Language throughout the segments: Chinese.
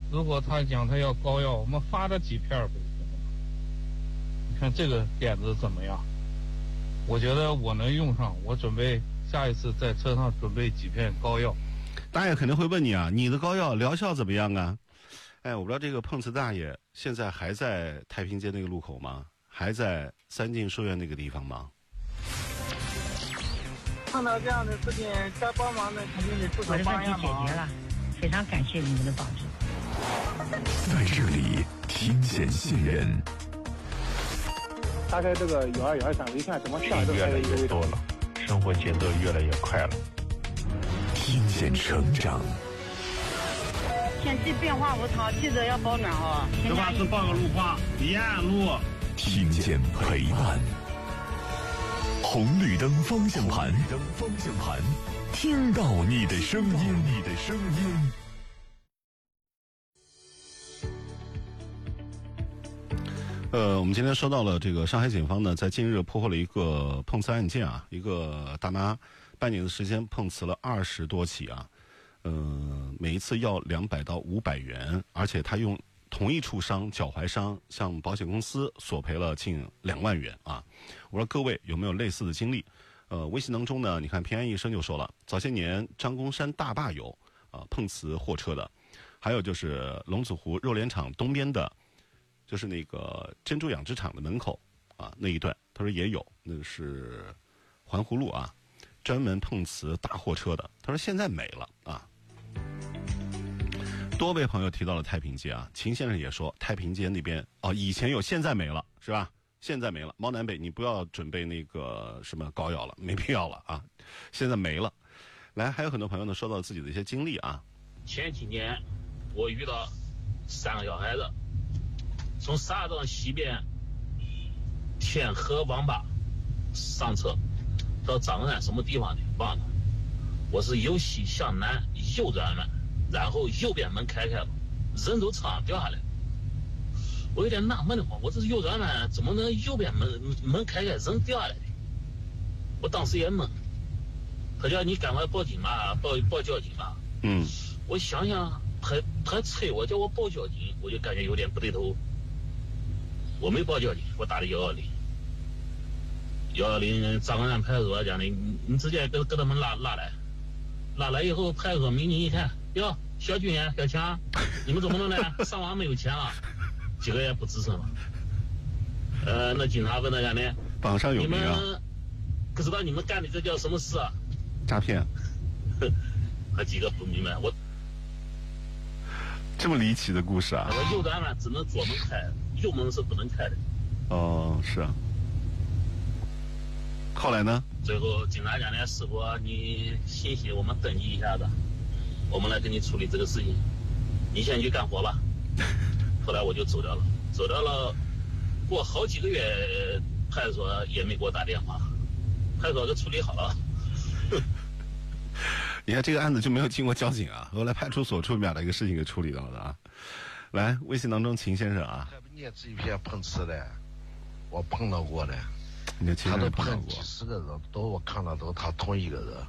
如果他讲他要膏药，我们发他几片呗。你看这个点子怎么样？我觉得我能用上，我准备下一次在车上准备几片膏药。 大爷肯定会问你啊，你的膏药疗效怎么样啊？哎，我不知道这个碰瓷大爷现在还在太平街那个路口吗？还在三进书院那个地方吗？ 碰到这样的事情，该帮忙的肯定得出手帮一下忙。 我的问题解决了，非常感谢你们的帮助。 在这里听见信任。 打开这个122上一看，什么下都越来越多了，生活节奏越来越快了。 听见成长。 天气变化无常，记得要保暖哦。 这把是报个路况，沿路。 听见陪伴。红绿灯方向盘，听到你的声音。 我们今天收到了这个上海警方呢，在近日破获了一个碰瓷案件啊，一个大妈半年的时间碰瓷了20多起啊，每一次要200到500元，而且他用同一处伤脚踝伤向保险公司索赔了近2万元啊！我说各位有没有类似的经历？微信当中呢，你看平安一生就说了，早些年张公山大坝有碰瓷货车的，还有就是龙子湖肉联厂东边的，就是那个珍珠养殖场的门口啊那一段，他说也有，那个是环湖路啊，专门碰瓷大货车的，他说现在没了啊。多位朋友提到了太平街啊，秦先生也说太平街那边以前有，现在没了，是吧？现在没了。猫南北，你不要准备那个什么膏药了，没必要了啊，现在没了。来，还有很多朋友呢说到自己的一些经历啊。 前几年我遇到3个小孩子，从沙庄西边天河网吧上车到张安什么地方的忘了，我是由西向南右转弯，然后右边门开了，人都车上掉下来。我有点纳闷的慌，我这是右转弯，怎么能右边门开，人掉下来的？我当时也懵。他叫你赶快报警吧，报交警吧。我想想，他催我叫我报交警，我就感觉有点不对头。我没报交警，我打的110，110张安派出所讲的，你直接给他们拉来以后，派出所民警一看，哟，小军呀，小强，你们怎么弄的？上网没有钱啊？几个也不吱声了。那警察问他讲的， 榜上有名啊， 你们不知道你们干的这叫什么事啊？ 诈骗。 他几个不明白，我这么离奇的故事啊！ 我右转弯只能左门开，右门是不能开的。 是啊。后来呢？ 最后警察讲的，师傅你信息我们登记一下子，我们来给你处理这个事情，你先去干活吧。后来我就走掉了，过好几个月，派出所也没给我打电话，派出所给处理好了。 你看这个案子就没有经过交警啊，后来派出所处理把这个事情给处理到了啊。来，微信当中秦先生啊， 你也这一片碰瓷的，我碰到过的， 他都碰几10个人，都我看到都他同一个人，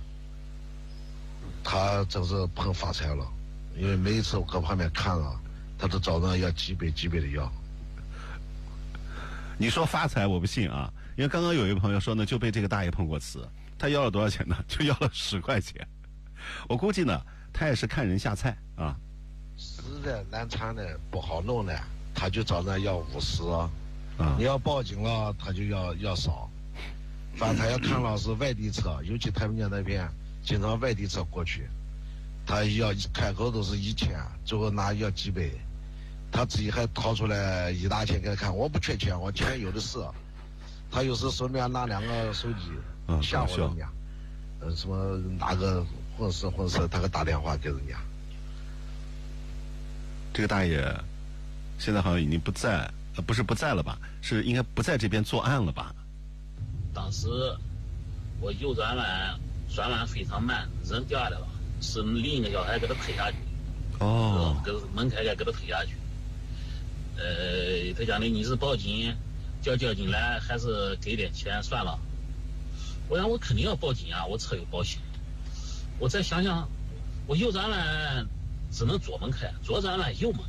他真是碰发财了，因为每一次我搁旁边看了，他都找人要几倍的要。 你说发财我不信啊，因为刚刚有一个朋友说呢，就被这个大爷碰过瓷，他要了多少钱呢？就要了10块钱。我估计呢，他也是看人下菜啊。 实在难缠的不好弄的，他就找人要50啊。你要报警了，他就要少。反正他要看到是外地车，尤其太平间那边经常外地车过去，他要开口都是1000，最后拿要几百，他自己还掏出来1大千给他看，我不缺钱，我钱有的是。他有时顺便拿2个手机吓唬人家，什么哪个混事，他给打电话给人家。 这个大爷现在好像已经不在，不是不在了吧？是应该不在这边作案了吧？ 当时我右转弯非常慢，人掉下来了，是另一个小孩给他推下去。给门开给他推下去。他讲的你是报警叫交警来，还是给点钱算了？我想我肯定要报警啊，我车有保险。我再想想，我右转弯只能左门开，左转弯右门